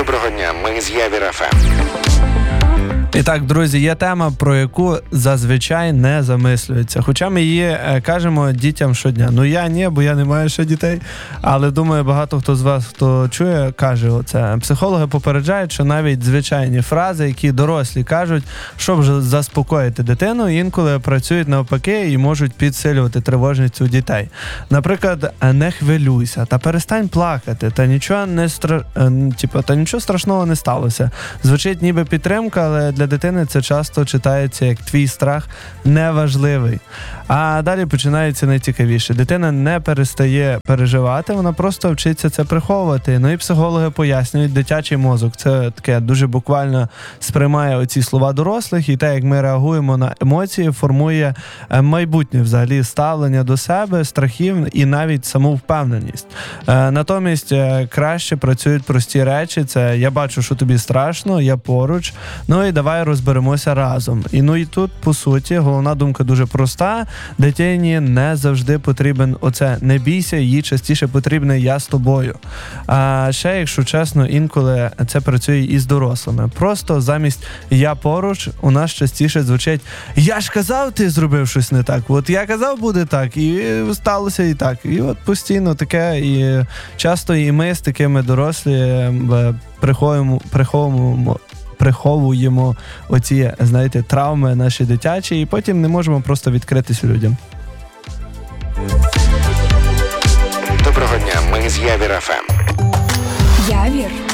Доброго дня, ми з Явір ФМ. І так, друзі, є тема, про яку зазвичай не замислюються. Хоча ми її кажемо дітям щодня. Ну я ні, бо я не маю ще дітей. Але думаю, багато хто з вас, хто чує, каже оце. Психологи попереджають, що навіть звичайні фрази, які дорослі кажуть, щоб заспокоїти дитину, інколи працюють навпаки і можуть підсилювати тривожність у дітей. Наприклад, не хвилюйся, та перестань плакати, та нічого страшного не сталося. Звучить ніби підтримка, але для дитини це часто читається як твій страх неважливий. А далі починається найцікавіше. Дитина не перестає переживати, вона просто вчиться це приховувати. Ну і психологи пояснюють, дитячий мозок, це таке дуже буквально сприймає оці слова дорослих, і те, як ми реагуємо на емоції, формує майбутнє взагалі ставлення до себе, страхів і навіть самовпевненість. Натомість краще працюють прості речі, це я бачу, що тобі страшно, я поруч, ну і давай розберемося разом. І тут, по суті, головна думка дуже проста. Дитині не завжди потрібен оце «не бійся», їй частіше потрібне «я з тобою». А ще, якщо чесно, інколи це працює і з дорослими. Просто замість «я поруч» у нас частіше звучить «я ж казав, ти зробив щось не так». От я казав, буде так, і сталося і так. І от постійно таке, і часто і ми з такими дорослі приховуємо оці, знаєте, травми наші дитячі, і потім не можемо просто відкритися людям. Доброго дня, ми з Явір ФМ. Явір